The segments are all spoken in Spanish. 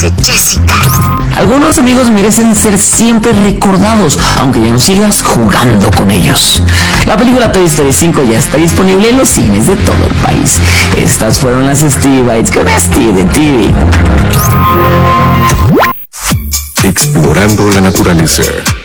hace Jessica. Algunos amigos merecen ser siempre recordados, aunque ya no sigas jugando con ellos. La película Toy Story 5 ya está disponible en los cines de todo el país. Estas fueron las Steve Bites con Steve de TV. Explorando la naturaleza.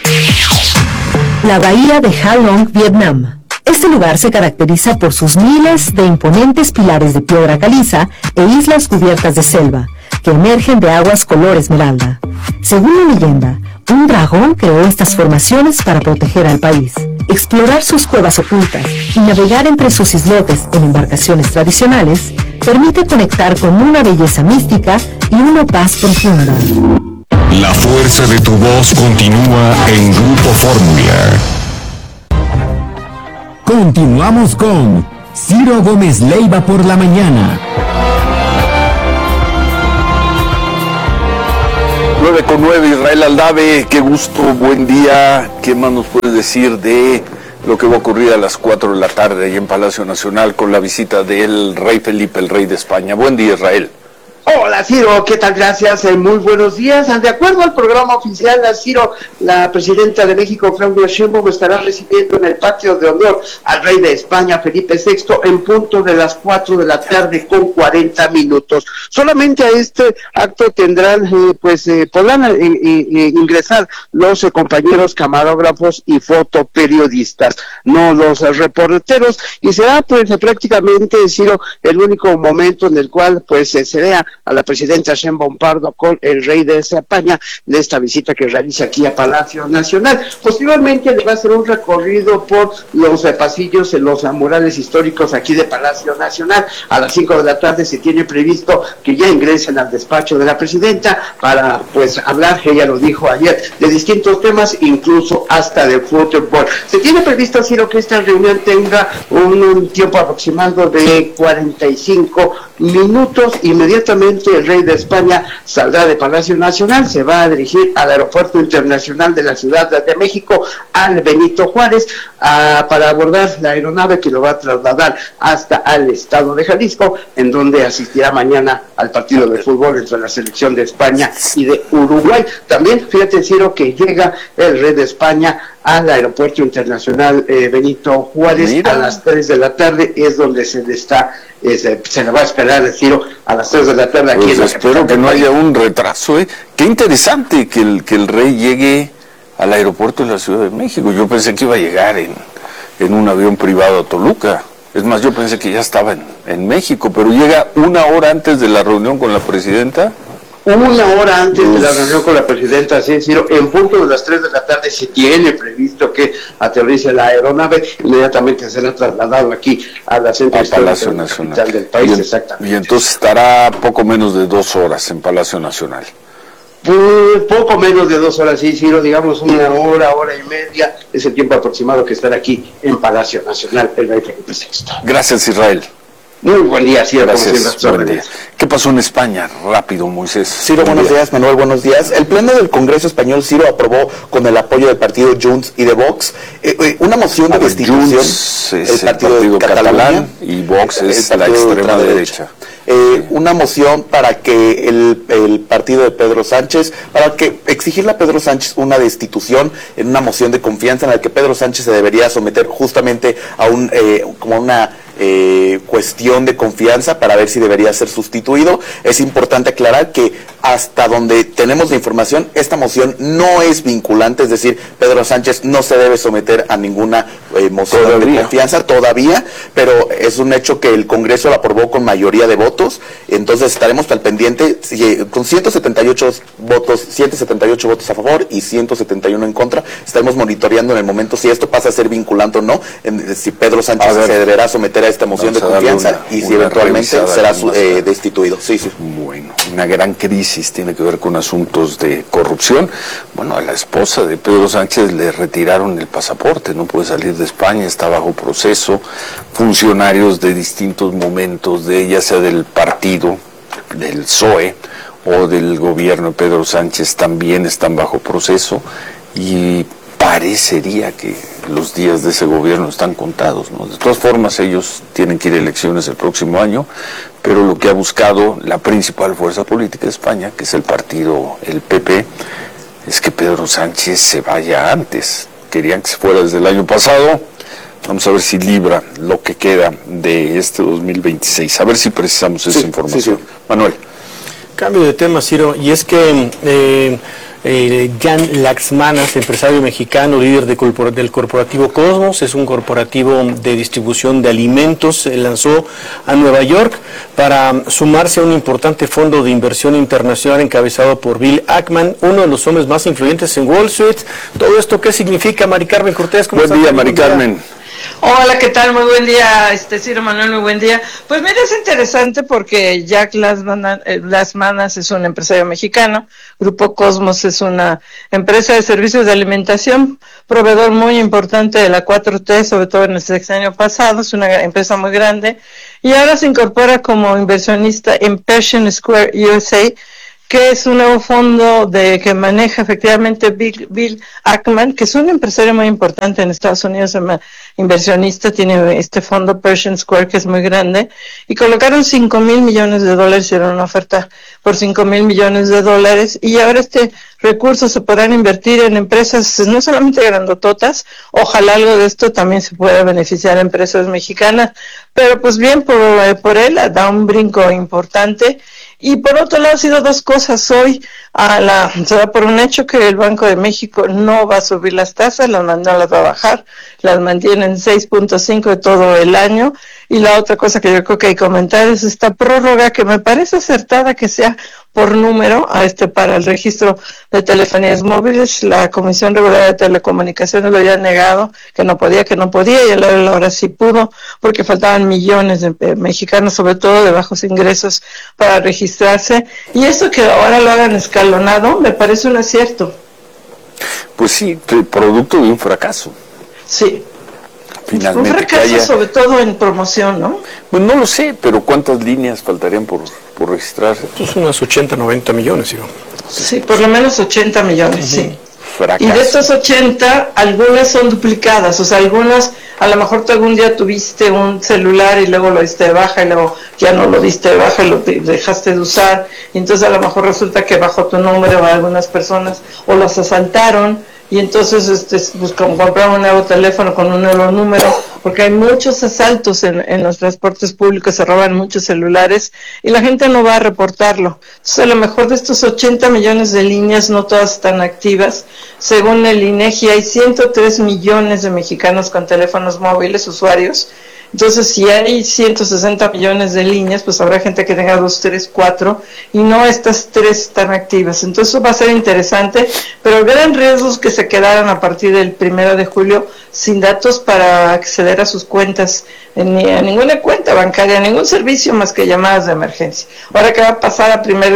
La bahía de Ha Long, Vietnam. Este lugar se caracteriza por sus miles de imponentes pilares de piedra caliza e islas cubiertas de selva, que emergen de aguas color esmeralda. Según la leyenda, un dragón creó estas formaciones para proteger al país. Explorar sus cuevas ocultas y navegar entre sus islotes en embarcaciones tradicionales permite conectar con una belleza mística y una paz profunda. La fuerza de tu voz continúa en Grupo Fórmula. Continuamos con Ciro Gómez Leiva por la mañana. 9:09, Israel Aldave, qué gusto, buen día. ¿Qué más nos puedes decir de lo que va a ocurrir a las 4 de la tarde ahí en Palacio Nacional con la visita del rey Felipe, el rey de España? Buen día, Israel. Hola, Ciro, ¿qué tal? Gracias, muy buenos días. De acuerdo al programa oficial, Ciro, la presidenta de México, Claudia Sheinbaum, estará recibiendo en el patio de honor al rey de España, Felipe VI, en punto de las 4 de la tarde con 40 minutos. Solamente a este acto tendrán, podrán ingresar los compañeros camarógrafos y fotoperiodistas, no los reporteros, y será prácticamente, Ciro, el único momento en el cual se vea a la presidenta Sheinbaum Pardo con el rey de España de esta visita que realiza aquí a Palacio Nacional. Posteriormente le va a hacer un recorrido por los pasillos en los murales históricos aquí de Palacio Nacional. A las 5 de la tarde se tiene previsto que ya ingresen al despacho de la presidenta para hablar, ella lo dijo ayer, de distintos temas, incluso hasta de fútbol. Se tiene previsto, Ciro, que esta reunión tenga un tiempo aproximado de 45 minutos. Inmediatamente el rey de España saldrá de Palacio Nacional, se va a dirigir al Aeropuerto Internacional de la Ciudad de México, al Benito Juárez, para abordar la aeronave que lo va a trasladar hasta el estado de Jalisco, en donde asistirá mañana al partido de fútbol entre la selección de España y de Uruguay. También, fíjate, Ciro, que llega el rey de España al Aeropuerto Internacional Benito Juárez. Mira. A las 3 de la tarde es donde se le va a esperar, Ciro, a las 3 de la tarde aquí en la espero que no haya un retraso, Qué interesante que el rey llegue al aeropuerto de la Ciudad de México. Yo pensé que iba a llegar en un avión privado a Toluca. Es más, yo pensé que ya estaba en México, pero llega una hora antes de la reunión con la presidenta. Una hora antes de la reunión con la presidenta, sí, Ciro, en punto de las 3 de la tarde se tiene previsto que aterrice la aeronave, inmediatamente será trasladado aquí a la centro Palacio Nacional, capital del país, exactamente. Y entonces estará poco menos de 2 horas en Palacio Nacional. Poco menos de 2 horas, sí, Ciro, digamos una hora, hora y media, es el tiempo aproximado que estará aquí en Palacio Nacional el rey Felipe VI. Gracias, Israel. Muy buen día, Ciro. Gracias, buen día. ¿Qué pasó en España? Rápido, Moisés. Ciro, buenos días, Manuel, buenos días. El Pleno del Congreso Español, Ciro, aprobó con el apoyo del partido Junts y de Vox una moción de destitución. Junts es el partido catalán y Vox es la extrema derecha. Una moción para que el partido de Pedro Sánchez, para que exigirle a Pedro Sánchez una destitución en una moción de confianza en la que Pedro Sánchez se debería someter justamente a como una cuestión de confianza para ver si debería ser sustituido. Es importante aclarar que hasta donde tenemos la información, esta moción no es vinculante, es decir, Pedro Sánchez no se debe someter a ninguna moción de confianza todavía, pero es un hecho que el Congreso la aprobó con mayoría de votos, entonces estaremos al pendiente con 178 votos a favor y 171 en contra. Estaremos monitoreando en el momento si esto pasa a ser vinculante o no, si Pedro Sánchez se deberá someter a esta moción de confianza y si eventualmente será destituido. Sí. Bueno, una gran crisis tiene que ver con asuntos de corrupción. Bueno, a la esposa de Pedro Sánchez le retiraron el pasaporte, no puede salir de España, está bajo proceso. Funcionarios de distintos momentos de ella, sea del partido, del PSOE o del gobierno de Pedro Sánchez, también están bajo proceso y parecería que los días de ese gobierno están contados, ¿no? De todas formas, ellos tienen que ir a elecciones el próximo año, pero lo que ha buscado la principal fuerza política de España, que es el partido, el PP, es que Pedro Sánchez se vaya antes. Querían que se fuera desde el año pasado. Vamos a ver si libra lo que queda de este 2026. A ver si precisamos esa información. Sí. Manuel. Cambio de tema, Ciro, y es que Jan Laxmanas, empresario mexicano, líder del corporativo Cosmos, es un corporativo de distribución de alimentos, se lanzó a Nueva York para sumarse a un importante fondo de inversión internacional encabezado por Bill Ackman, uno de los hombres más influyentes en Wall Street. ¿Todo esto qué significa, Mari Carmen Cortés? Buen día, Mari Carmen. Hola, ¿qué tal? Muy buen día, Ciro Manuel, muy buen día. Pues mira, es interesante porque Jack Laxmanas es un empresario mexicano, Grupo Cosmos es una empresa de servicios de alimentación, proveedor muy importante de la 4T, sobre todo en el sexenio pasado, es una empresa muy grande, y ahora se incorpora como inversionista en Pershing Square USA, que es un nuevo fondo que maneja efectivamente Bill Ackman, que es un empresario muy importante en Estados Unidos, inversionista, tiene este fondo Pershing Square, que es muy grande, y colocaron $5,000 millones, hicieron una oferta por $5,000 millones, y ahora este recurso se podrán invertir en empresas no solamente grandototas, ojalá algo de esto también se pueda beneficiar a empresas mexicanas, pero pues bien por él, da un brinco importante. Y por otro lado, ha sido dos cosas. Hoy se da por un hecho que el Banco de México no va a subir las tasas, no las va a bajar, las mantiene en 6.5 de todo el año. Y la otra cosa que yo creo que hay que comentar es esta prórroga que me parece acertada que sea por número para el registro de telefonías móviles. La Comisión Regular de Telecomunicaciones lo había negado, que no podía, y ahora sí pudo, porque faltaban millones de mexicanos, sobre todo de bajos ingresos, para registrarse. Y eso que ahora lo hagan escalonado, me parece un acierto. Pues sí, producto de un fracaso. Sí. Finalmente, un fracaso sobre todo en promoción, ¿no? Pues no lo sé, pero ¿cuántas líneas faltarían por registrarse? Pues unas 80, 90 millones, ¿no? Sí, por lo menos 80 millones, sí. Fracaso. Y de estos 80, algunas son duplicadas, o sea, algunas, a lo mejor tú algún día tuviste un celular y luego lo diste de baja y luego ya no lo diste de baja y lo dejaste de usar, y entonces a lo mejor resulta que bajó tu número a algunas personas o los asaltaron, y entonces pues compraron un nuevo teléfono con un nuevo número, porque hay muchos asaltos en los transportes públicos, se roban muchos celulares y la gente no va a reportarlo. Entonces a lo mejor de estos 80 millones de líneas no todas están activas. Según el INEGI hay 103 millones de mexicanos con teléfonos móviles, usuarios. Entonces, si hay 160 millones de líneas, pues habrá gente que tenga 2, 3, 4, y no estas 3 están activas. Entonces, eso va a ser interesante, pero el gran riesgo es que se quedaran a partir del 1 de julio sin datos para acceder a sus cuentas, ni a ninguna cuenta bancaria, ningún servicio más que llamadas de emergencia. Ahora, ¿qué va a pasar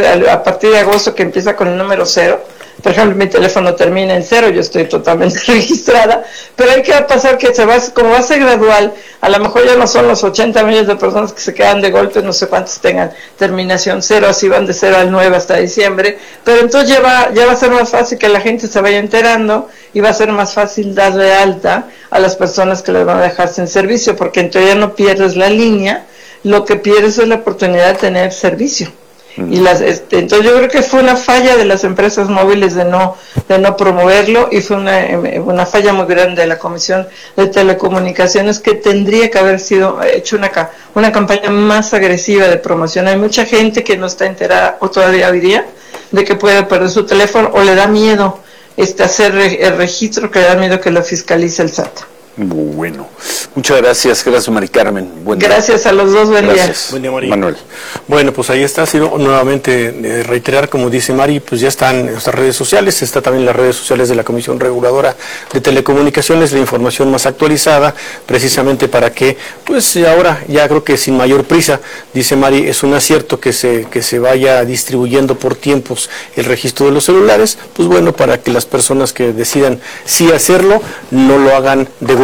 a partir de agosto, que empieza con el número 0? Por ejemplo, mi teléfono termina en 0, yo estoy totalmente registrada, pero hay que pasar que como va a ser gradual, a lo mejor ya no son los 80 millones de personas que se quedan de golpe, no sé cuántos tengan terminación 0, así van de 0 al 9 hasta diciembre, pero entonces ya va a ser más fácil que la gente se vaya enterando y va a ser más fácil darle alta a las personas que les van a dejar sin servicio, porque en teoría no pierdes la línea, lo que pierdes es la oportunidad de tener servicio. Y entonces yo creo que fue una falla de las empresas móviles de no promoverlo, y fue una falla muy grande de la Comisión de Telecomunicaciones, que tendría que haber sido hecho una campaña más agresiva de promoción. Hay mucha gente que no está enterada, o todavía hoy día, de que puede perder su teléfono, o le da miedo hacer el registro, que le da miedo que lo fiscalice el SAT. Bueno, muchas gracias Mari Carmen. Gracias a los dos, buen día. Buen día, María. Manuel. Bueno, pues ahí está, sido nuevamente reiterar, como dice Mari, pues ya están nuestras redes sociales, está también las redes sociales de la Comisión Reguladora de Telecomunicaciones, la información más actualizada, precisamente para que, pues ahora ya creo que sin mayor prisa, dice Mari, es un acierto que se vaya distribuyendo por tiempos el registro de los celulares, pues bueno, para que las personas que decidan sí hacerlo, no lo hagan de golpe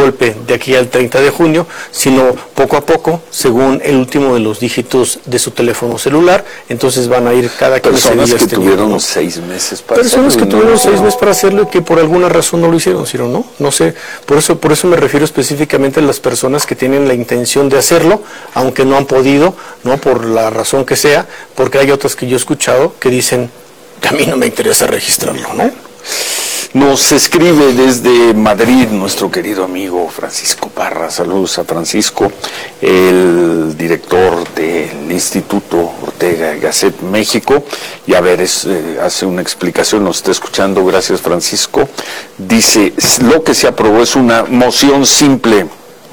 golpe de aquí al 30 de junio, sino poco a poco, según el último de los dígitos de su teléfono celular. Entonces van a ir cada 15 días. Personas que tuvieron 6 meses para hacerlo. Personas que tuvieron 6 meses para hacerlo y que por alguna razón no lo hicieron, Ciro, ¿no? No sé, por eso me refiero específicamente a las personas que tienen la intención de hacerlo, aunque no han podido, ¿no? Por la razón que sea, porque hay otras que yo he escuchado que dicen que a mí no me interesa registrarlo, ¿no? Nos escribe desde Madrid nuestro querido amigo Francisco Parra. Saludos a Francisco, el director del Instituto Ortega y Gasset México. Y a ver, hace una explicación, nos está escuchando, gracias Francisco. Dice, lo que se aprobó es una moción simple,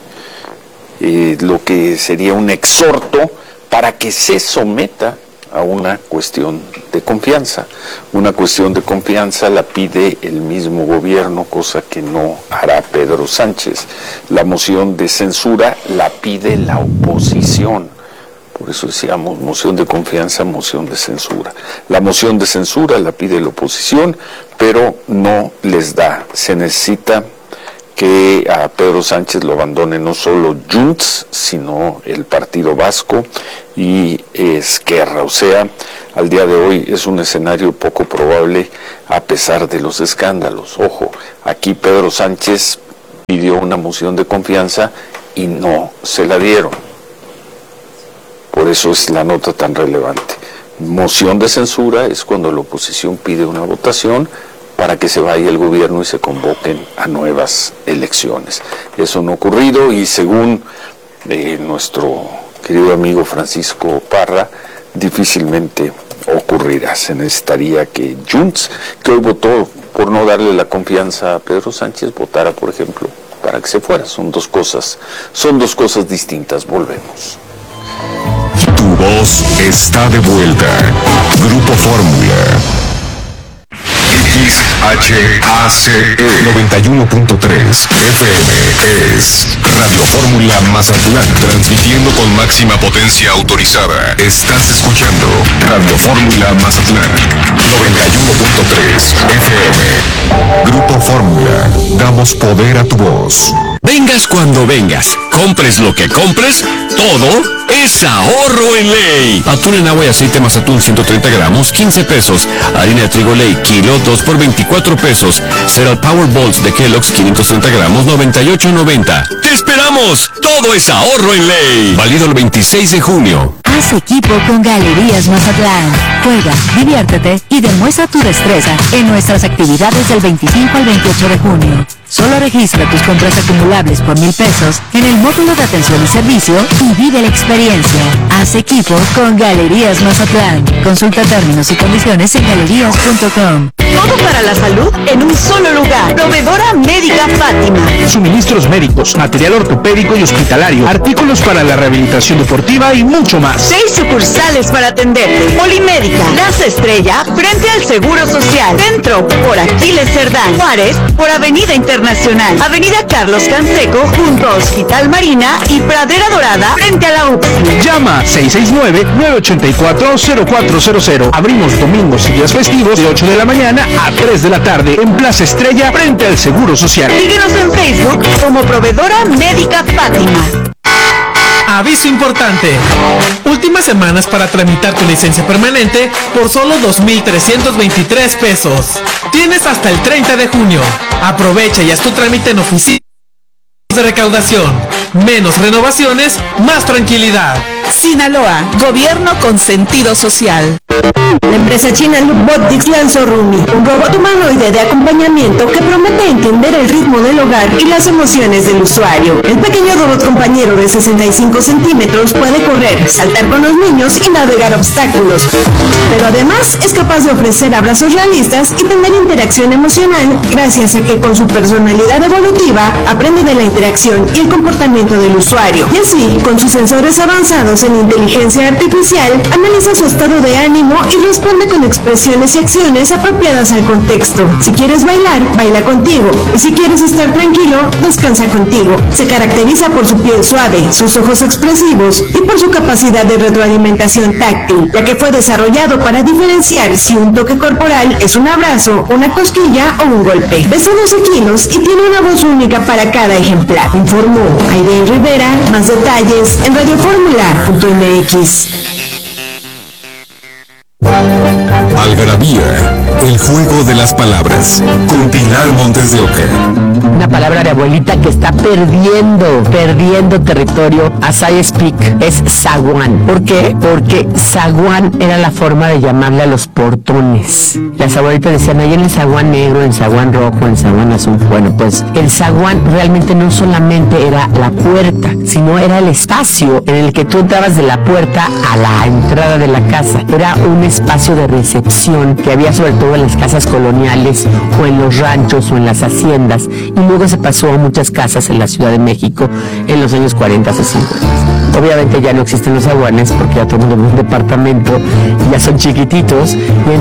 lo que sería un exhorto para que se someta a una cuestión de confianza. Una cuestión de confianza la pide el mismo gobierno, cosa que no hará Pedro Sánchez. La moción de censura la pide la oposición. Por eso decíamos moción de confianza, moción de censura. La moción de censura la pide la oposición, pero no les da. Se necesita que a Pedro Sánchez lo abandone no solo Junts, sino el Partido Vasco y Esquerra. O sea, al día de hoy es un escenario poco probable a pesar de los escándalos. Ojo, aquí Pedro Sánchez pidió una moción de confianza y no se la dieron. Por eso es la nota tan relevante. Moción de censura es cuando la oposición pide una votación para que se vaya el gobierno y se convoquen a nuevas elecciones. Eso no ha ocurrido y según nuestro querido amigo Francisco Parra, difícilmente ocurrirá. Se necesitaría que Junts, que hoy votó por no darle la confianza a Pedro Sánchez, votara, por ejemplo, para que se fuera. Son dos cosas distintas. Volvemos. Tu voz está de vuelta. Grupo Fórmula. XHACE 91.3 FM es Radio Fórmula Mazatlán, transmitiendo con máxima potencia autorizada. Estás escuchando Radio Fórmula Mazatlán 91.3 FM. Grupo Fórmula, damos poder a tu voz. Vengas cuando vengas, compres lo que compres, todo es ahorro en ley. Atún en agua y aceite Mazatún 130 gramos, 15 pesos. Harina de trigo Ley, kilo, 2 por 24 pesos. Cereal Power Balls de Kellogg's, 530 gramos, 98.90. ¡Te esperamos! Todo es ahorro en ley. Válido el 26 de junio. Haz equipo con Galerías Mazatlán. Juega, diviértete y demuestra tu destreza en nuestras actividades del 25 al 28 de junio. Solo registra tus compras acumulables por 1,000 pesos en el módulo de atención y servicio y vive la experiencia. Haz equipo con Galerías Mazatlán. Consulta términos y condiciones en galerías.com. Todo para la salud en un solo lugar. Proveedora Médica Fátima. Suministros médicos, material ortopédico y hospitalario, artículos para la rehabilitación deportiva y mucho más. 6 sucursales para atenderte. Polimédica, Plaza Estrella, frente al Seguro Social. Centro, por Aquiles Cerdán. Juárez, por Avenida Internacional. Avenida Carlos Canseco, junto a Hospital Marina y Pradera Dorada, frente a la UPSI. Llama 669-984-0400. Abrimos domingos y días festivos de 8 de la mañana a 3 de la tarde en Plaza Estrella, frente al Seguro Social. Síguenos en Facebook como Proveedora Médica Fátima. Aviso importante. Últimas semanas para tramitar tu licencia permanente por solo 2,323 pesos. Tienes hasta el 30 de junio. Aprovecha y haz tu trámite en oficina de recaudación. Menos renovaciones, más tranquilidad. Sinaloa, gobierno con sentido social. La empresa china Lookbotics lanzó Rumi, un robot humanoide de acompañamiento que promete entender el ritmo del hogar y las emociones del usuario. El pequeño robot compañero de 65 centímetros puede correr, saltar con los niños y navegar obstáculos. Pero además es capaz de ofrecer abrazos realistas y tener interacción emocional gracias a que con su personalidad evolutiva aprende de la interacción y el comportamiento del usuario. Y así, con sus sensores avanzados, basados en inteligencia artificial, analiza su estado de ánimo y responde con expresiones y acciones apropiadas al contexto. Si quieres bailar, baila contigo. Y si quieres estar tranquilo, descansa contigo. Se caracteriza por su piel suave, sus ojos expresivos y por su capacidad de retroalimentación táctil, ya que fue desarrollado para diferenciar si un toque corporal es un abrazo, una cosquilla o un golpe. Pesa 12 kilos y tiene una voz única para cada ejemplar. Informó Aiden Rivera. Más detalles en radioformula.mx. Algarabía, el juego de las palabras, con Pilar Montes de Oca. Una palabra de abuelita que está perdiendo territorio as I speak, es zaguán. ¿Por qué? Porque zaguán era la forma de llamarle a los portones. Las abuelitas decían, ahí en el zaguán negro, en el zaguán rojo, en el zaguán azul. Bueno, pues el zaguán realmente no solamente era la puerta, sino era el espacio en el que tú entrabas de la puerta a la entrada de la casa. Era un espacio de recepción que había sobre todo en las casas coloniales o en los ranchos o en las haciendas, y luego se pasó a muchas casas en la Ciudad de México en los años 40 o 50. Obviamente ya no existen los zaguanes porque ya todo el mundo vive en un departamento y ya son chiquititos, y